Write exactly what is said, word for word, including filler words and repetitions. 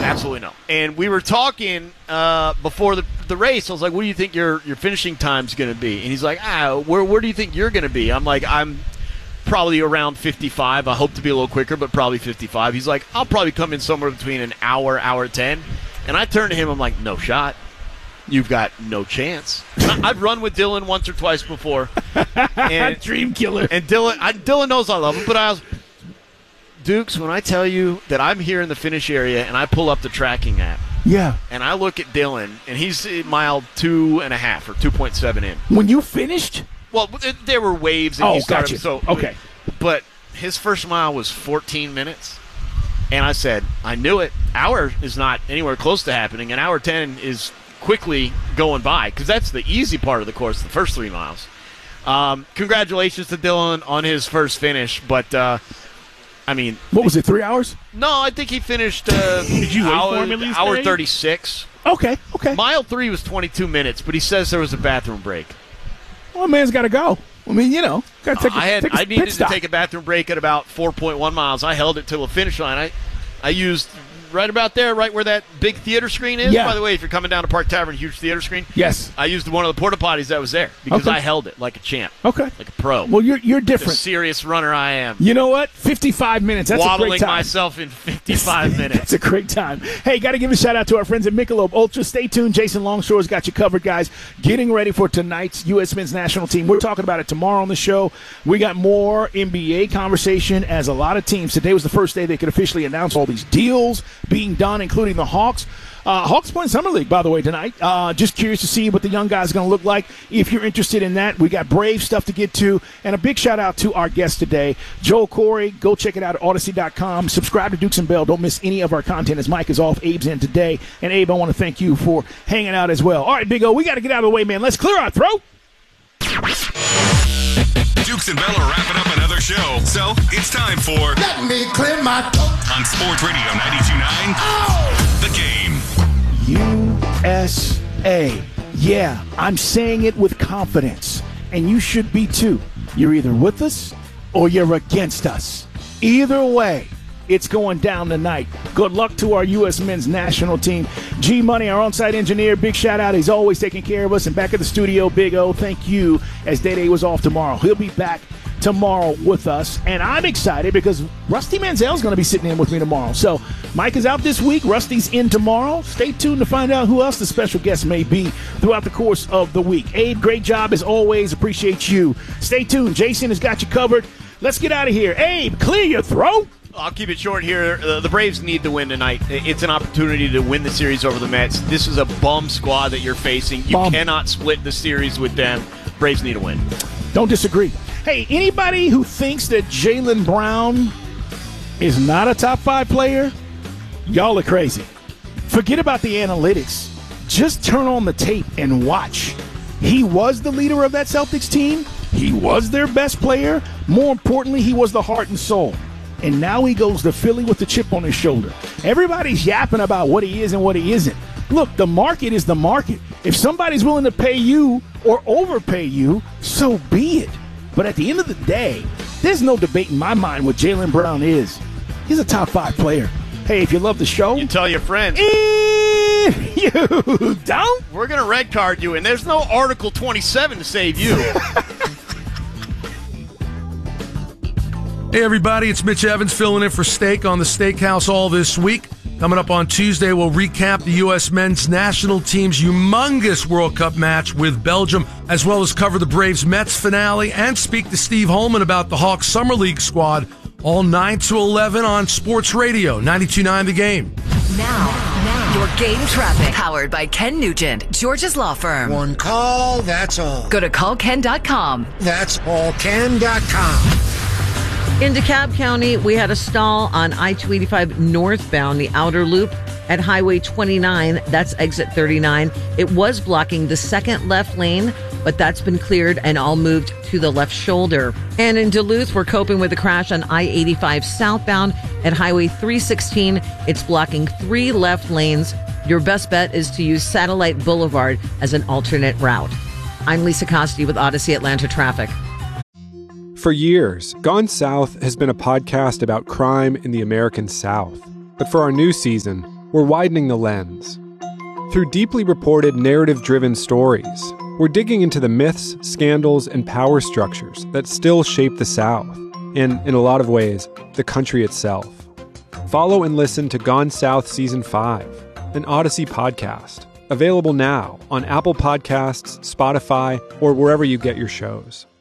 Absolutely no. And we were talking uh, before the the race. I was like, what do you think your, your finishing time's going to be? And he's like, ah, where, where do you think you're going to be? I'm like, I'm probably around fifty-five. I hope to be a little quicker, but probably fifty-five. He's like, I'll probably come in somewhere between an hour, hour ten. And I turned to him, I'm like, no shot. You've got no chance. I've run with Dylan once or twice before. And, Dream killer. And Dylan, I, Dylan knows I love him, but I was, Dukes, when I tell you that I'm here in the finish area and I pull up the tracking app, yeah, and I look at Dylan, and he's mile two and a half or two point seven in. When you finished? Well, there were waves. And oh, he started, gotcha. So, okay. But his first mile was fourteen minutes. And I said, I knew it. Hour is not anywhere close to happening. An hour ten is quickly going by because that's the easy part of the course, the first three miles. Um, congratulations to Dylan on his first finish. But, uh, I mean. What was it, three hours? No, I think he finished uh, Did you wait hour, for him at least, hour Dave? thirty-six. Okay, okay. Mile three was twenty-two minutes, but he says there was a bathroom break. Well, man's got to go. I mean, you know, got to take a, I had take a I needed pit stop. to take a bathroom break at about four point one miles. I held it till the finish line. I, I used right about there, right where that big theater screen is. Yeah. By the way, if you're coming down to Park Tavern, huge theater screen. Yes. I used one of the porta potties that was there because Okay. I held it like a champ. Okay. Like a pro. Well, you're you're the different. serious runner I am. You know what? fifty-five minutes. That's a Waddling great time. myself in fifty-five minutes. That's a great time. Hey, got to give a shout out to our friends at Michelob Ultra. Stay tuned. Jason Longshore's got you covered, guys. Getting ready for tonight's U S Men's National Team. We're talking about it tomorrow on the show. We got more N B A conversation as a lot of teams. Today was the first day they could officially announce all these deals being done, including the Hawks. Uh, Hawks playing Summer League, by the way, tonight. Uh, just curious to see what the young guys are going to look like. If you're interested in that, we got Brave stuff to get to. And a big shout out to our guest today, Joel Corey. Go check it out at Odyssey dot com. Subscribe to Dukes and Bell. Don't miss any of our content as Mike is off. Abe's in today. And Abe, I want to thank you for hanging out as well. All right, Big O, we got to get out of the way, man. Let's clear our throat. Dukes and Bell are wrapping up another show, so it's time for Let me clear my throat. on Sports Radio ninety-two point nine, Oh! The Game. U S A. Yeah, I'm saying it with confidence. And you should be too. You're either with us or you're against us. Either way, it's going down tonight. Good luck to our U S Men's National Team. G Money, our on-site engineer, big shout out. He's always taking care of us. And back at the studio, Big O, thank you, as Day Day was off tomorrow. He'll be back tomorrow with us. And I'm excited because Rusty Manziel's going to be sitting in with me tomorrow. So Mike is out this week. Rusty's in tomorrow. Stay tuned to find out who else the special guest may be throughout the course of the week. Abe, great job as always. Appreciate you. Stay tuned. Jason has got you covered. Let's get out of here. Abe, clear your throat. I'll keep it short here. Uh, the Braves need to win tonight. It's an opportunity to win the series over the Mets. This is a bum squad that you're facing. You Bum. cannot split the series with them. Braves need a win. Don't disagree. Hey, anybody who thinks that Jaylen Brown is not a top five player, y'all are crazy. Forget about the analytics. Just turn on the tape and watch. He was the leader of that Celtics team. He was their best player. More importantly, he was the heart and soul. And now he goes to Philly with the chip on his shoulder. Everybody's yapping about what he is and what he isn't. Look, the market is the market. If somebody's willing to pay you or overpay you, so be it. But at the end of the day, there's no debate in my mind what Jaylen Brown is. He's a top five player. Hey, if you love the show, You tell your friends. if you don't, We're going to red card you, and there's no Article twenty-seven to save you. Hey, everybody, it's Mitch Evans filling in for Steak on the Steakhouse all this week. Coming up on Tuesday, we'll recap the U S Men's National Team's humongous World Cup match with Belgium, as well as cover the Braves-Mets finale and speak to Steve Holman about the Hawks Summer League squad, all nine to eleven on Sports Radio, ninety-two point nine The Game. Now, now, your game traffic, powered by Ken Nugent, George's Law Firm. One call, that's all. Go to call ken dot com. That's all ken dot com. In DeKalb County, we had a stall on I two eighty-five northbound, the outer loop at Highway twenty-nine. That's exit thirty-nine. It was blocking the second left lane, but that's been cleared and all moved to the left shoulder. And in Duluth, we're coping with a crash on I eighty-five southbound at Highway three sixteen. It's blocking three left lanes. Your best bet is to use Satellite Boulevard as an alternate route. I'm Lisa Costi with Odyssey Atlanta Traffic. For years, Gone South has been a podcast about crime in the American South. But for our new season, we're widening the lens. Through deeply reported, narrative-driven stories, we're digging into the myths, scandals, and power structures that still shape the South, and, in a lot of ways, the country itself. Follow and listen to Gone South Season five, an Odyssey podcast, available now on Apple Podcasts, Spotify, or wherever you get your shows.